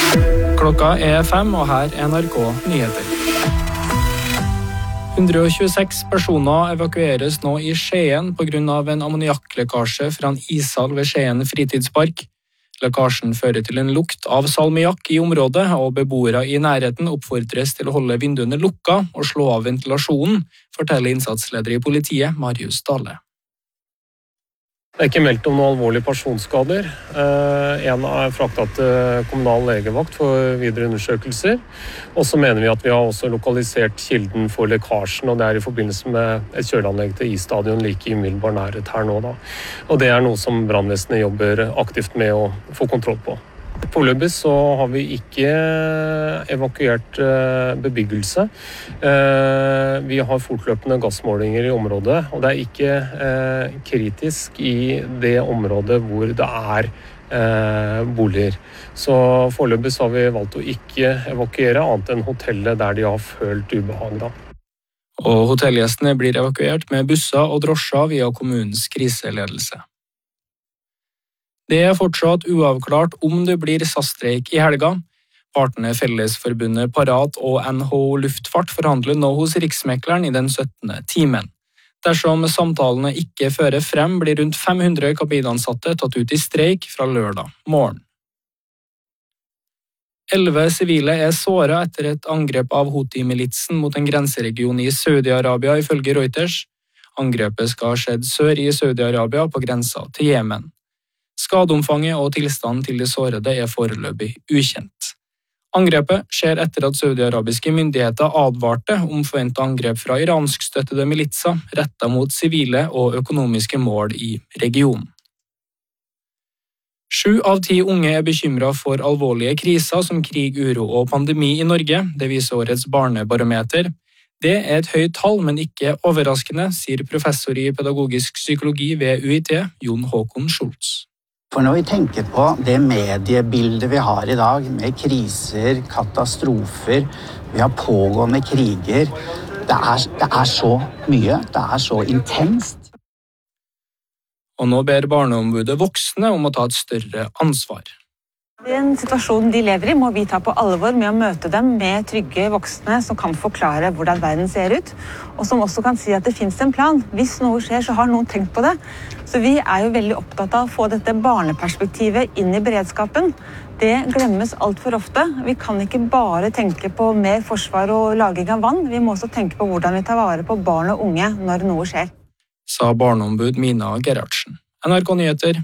Klokka 5, og her NRK Nyheter. 126 personer evakueres nå i Skien på grunn av en ammoniakklekkasje fra en ishall ved Skien fritidspark. Lekkasjen fører til en lukt av salmiakk i området, og beboere i nærheten oppfordres til å holde vinduene lukka og slå av ventilasjonen, forteller innsatsleder i politiet, Marius Dale. Det er ikke meldt om noen alvorlige personskader. En er fraktet til kommunal legevakt for videre undersøkelser. Og så mener vi at vi har også lokalisert kilden for lekkasjen, og det er i forbindelse med et kjøleanlegg til isstadion like i umiddelbar nærhet her nå. Og det er noe som brannvesenet jobber aktivt med å få kontroll på. Foreløpig så har vi ikke evakuert bebyggelse. Vi har fortløpende gassmålinger i området, og det er ikke kritisk i det området hvor det er boliger. Så foreløpig så har vi valgt å ikke evakuere annet enn hotellet der de har følt ubehag. Og hotellgjestene blir evakuert med busser og drosjer via kommunens kriseledelse. Det er fortsatt uavklart om det blir SAS-streik i helga. Partene Fellesforbundet Parat og NHO Luftfart forhandler nå hos Riksmekleren i den 17. timen. Dersom samtalene ikke fører frem, blir rundt 500 kabinansatte tatt ut i streik fra lørdag morgen. 11 sivile er såret etter et angrep av Houthi-militsen mot en grenseregion i Saudi-Arabia, ifølge Reuters. Angrepet skal ha skjedd sør i Saudi-Arabia på grensa til Jemen. Skadeomfanget og tilstanden til de sårede er foreløpig ukjent. Angrepet skjer etter at saudiarabiske myndigheter advarte om forventet angrep fra iranskstøttede militser rettet mot sivile og økonomiske mål i regionen. 7 av 10 unge er bekymret for alvorlige kriser som krig, uro og pandemi i Norge, det viser årets barnebarometer. Det er et høyt tall, men ikke overraskende, sier professor i pedagogisk psykologi ved UiT, Jon Håkon Schultz. For når vi tenker på det mediebildet vi har i dag, med kriser, katastrofer, vi har pågående kriger, det er så mye, det er så intenst. Og nå ber barneombudet voksne om å ta et større ansvar. Den situasjonen de lever i må vi ta på alvor med å møte dem med trygge voksne som kan forklare hvordan verden ser ut, og som også kan si at det finnes en plan. Hvis noe skjer, så har noen tenkt på det. Så vi er jo veldig opptatt av å få dette barneperspektivet inn i beredskapen. Det glemmes alt for ofte. Vi kan ikke bare tenke på mer forsvar og laging av vann, vi må også tenke på hvordan vi tar vare på barn og unge når noe skjer. Sa barneombud Mina Gerhardsen. NRK Nyheter,